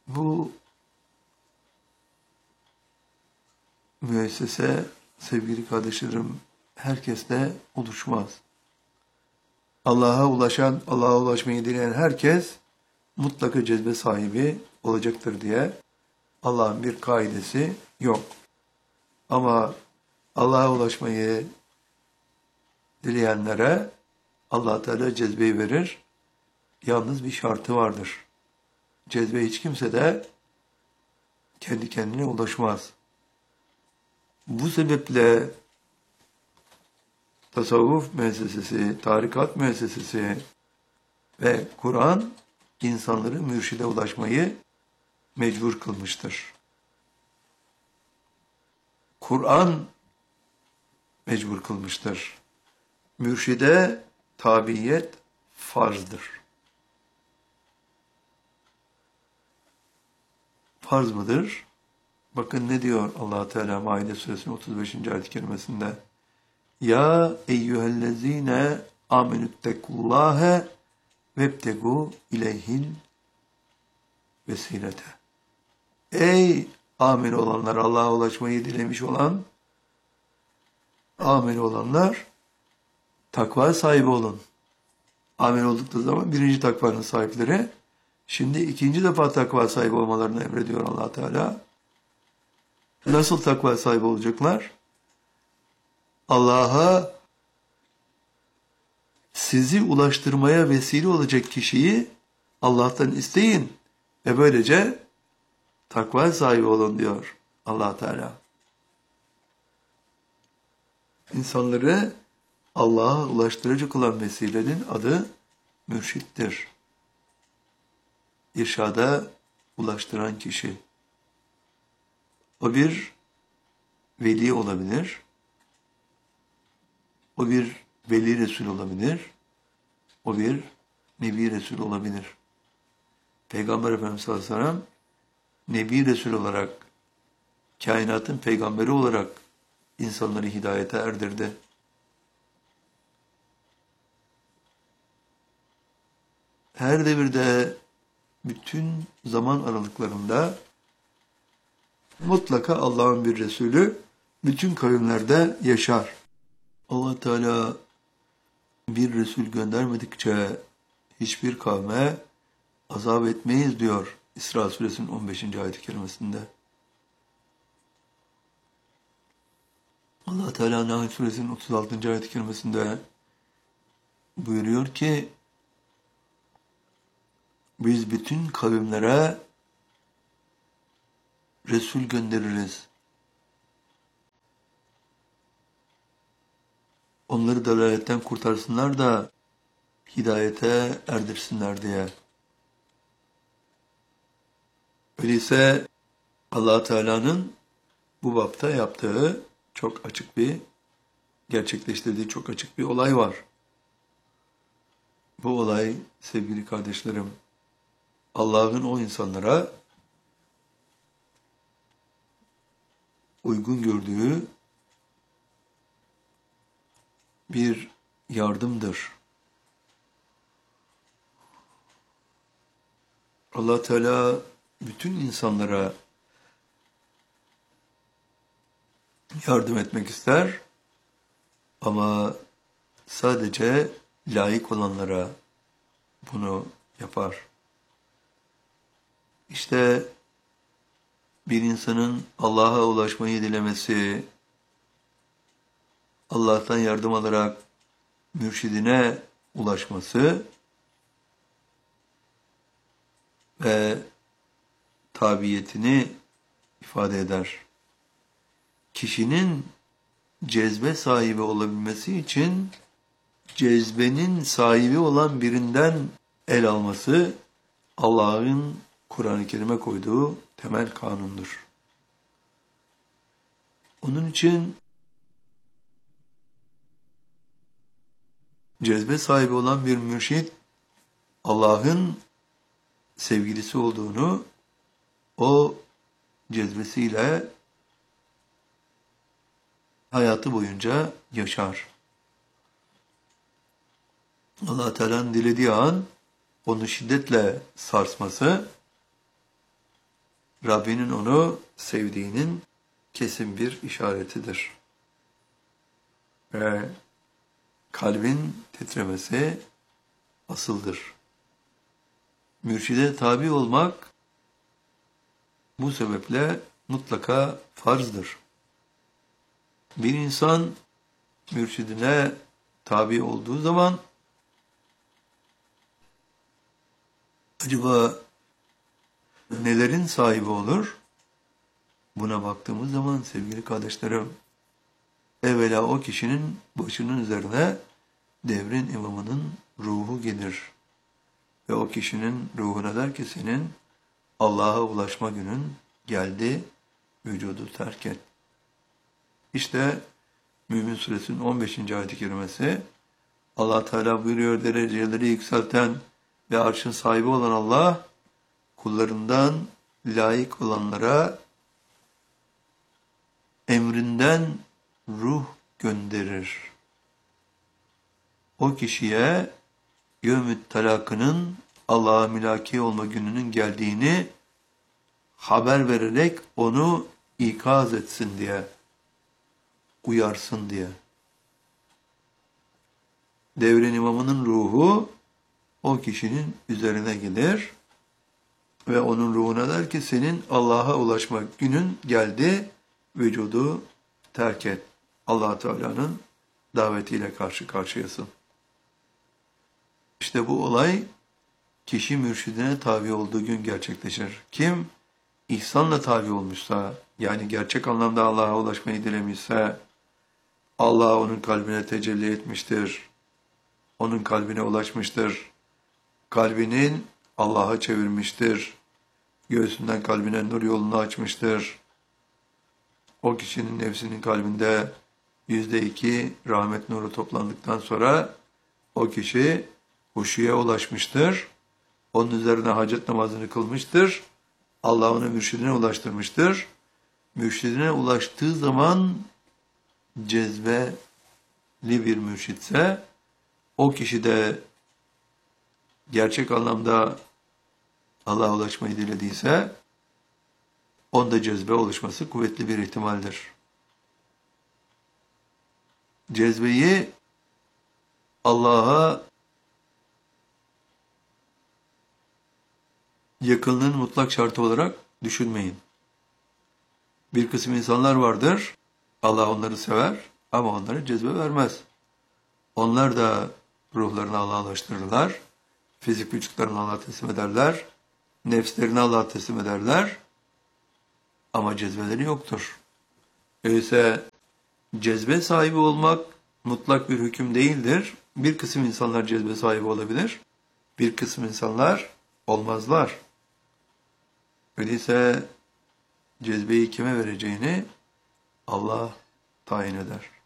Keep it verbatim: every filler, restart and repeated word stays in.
Bu müessese sevgili kardeşlerim herkesle oluşmaz. Allah'a ulaşan, Allah'a ulaşmayı dileyen herkes mutlaka cezbe sahibi olacaktır diye Allah'ın bir kaidesi yok. Ama Allah'a ulaşmayı dileyenlere Allah Teala cezbeyi verir. Yalnız bir şartı vardır. Cezbe hiç kimse de kendi kendine ulaşmaz. Bu sebeple tasavvuf müessesesi, tarikat müessesesi ve Kur'an insanları mürşide ulaşmayı mecbur kılmıştır. Kur'an mecbur kılmıştır. Mürşide tabiyet farzdır. Farz mıdır? Bakın ne diyor Allah Teala Maide suresinin otuz beşinci ayet-i kerimesinde. Ya eyyühellezine amenüttekullâhe vebtegu ileyhil vesilete. Ey amin olanlar, Allah'a ulaşmayı dilemiş olan amin olanlar, takva sahibi olun. Amin oldukları zaman birinci takvanın sahipleri, şimdi ikinci defa takva sahibi olmalarını emrediyor Allah Teala. Nasıl takva sahibi olacaklar? Allah'a sizi ulaştırmaya vesile olacak kişiyi Allah'tan isteyin ve böylece takva sahibi olun diyor Allah Teala. İnsanları Allah'a ulaştıracak olan vesilenin adı mürşittir. İrşada ulaştıran kişi. O bir veli olabilir. O bir veli Resul olabilir. O bir Nebi Resul olabilir. Peygamber Efendimiz sallallahu aleyhi ve sellem Nebi Resul olarak, kainatın peygamberi olarak insanları hidayete erdirdi. Her devirde, bütün zaman aralıklarında mutlaka Allah'ın bir Resulü bütün kavimlerde yaşar. Allah Teala bir Resul göndermedikçe hiçbir kavme azap etmeyiz diyor İsra suresinin on beşinci ayet-i kerimesinde. Allah Teala Nahl suresinin otuz altıncı ayet-i kerimesinde buyuruyor ki biz bütün kavimlere Resul göndeririz. Onları dalaletten kurtarsınlar da hidayete erdirsinler diye. Öyleyse Allah Teala'nın bu bapta yaptığı çok açık bir, gerçekleştirdiği çok açık bir olay var. Bu olay sevgili kardeşlerim, Allah'ın o insanlara uygun gördüğü bir yardımdır. Allah Teala bütün insanlara yardım etmek ister ama sadece layık olanlara bunu yapar. İşte bir insanın Allah'a ulaşmayı dilemesi, Allah'tan yardım alarak mürşidine ulaşması ve tabiyetini ifade eder. Kişinin cezbe sahibi olabilmesi için cezbenin sahibi olan birinden el alması Allah'ın Kur'an-ı Kerim'e koyduğu temel kanundur. Onun için cezbe sahibi olan bir mürşid Allah'ın sevgilisi olduğunu o cezbesiyle hayatı boyunca yaşar. Allah Teala'nın dilediği an onu şiddetle sarsması Rabbinin onu sevdiğinin kesin bir işaretidir. Ve kalbin titremesi asıldır. Mürşide tabi olmak bu sebeple mutlaka farzdır. Bir insan mürşidine tabi olduğu zaman acaba nelerin sahibi olur? Buna baktığımız zaman sevgili kardeşlerim, evvela o kişinin başının üzerine devrin imamının ruhu gelir. Ve o kişinin ruhuna der ki senin Allah'a ulaşma günün geldi, vücudu terk et. İşte Mümin Suresinin on beşinci ayet-i kerimesi, Allah Teala buyuruyor, dereceleri yükselten ve arşın sahibi olan Allah, kullarından layık olanlara emrinden ruh gönderir. O kişiye yevm-i talakının Allah'a mülaki olma gününün geldiğini haber vererek onu ikaz etsin diye, uyarsın diye. Devrin imamının ruhu o kişinin üzerine gelir ve onun ruhuna der ki senin Allah'a ulaşma günün geldi, vücudu terk et. Allah Teala'nın davetiyle karşı karşıyasın. İşte bu olay kişi mürşidine tabi olduğu gün gerçekleşir. Kim ihsanla tabi olmuşsa, yani gerçek anlamda Allah'a ulaşmayı dilemişse, Allah onun kalbine tecelli etmiştir. Onun kalbine ulaşmıştır. Kalbinin Allah'a çevirmiştir. Göğsünden kalbine nur yolunu açmıştır. O kişinin nefsinin kalbinde yüzde iki rahmet nuru toplandıktan sonra o kişi huşuya ulaşmıştır. Onun üzerine hacet namazını kılmıştır. Allah onu mürşidine ulaştırmıştır. Mürşidine ulaştığı zaman cezbeli bir mürşitse, o kişi de gerçek anlamda Allah'a ulaşmayı dilediyse, onda cezbe oluşması kuvvetli bir ihtimaldir. Cezbeyi Allah'a yakınlığın mutlak şartı olarak düşünmeyin. Bir kısım insanlar vardır, Allah onları sever ama onlara cezbe vermez. Onlar da ruhlarını Allah'a ulaştırırlar, fizik vücutlarını Allah'a teslim ederler, nefslerini Allah'a teslim ederler ama cezbeleri yoktur. Öyleyse cezbe sahibi olmak mutlak bir hüküm değildir. Bir kısım insanlar cezbe sahibi olabilir, bir kısım insanlar olmazlar. Öyleyse cezbeyi kime vereceğini Allah tayin eder.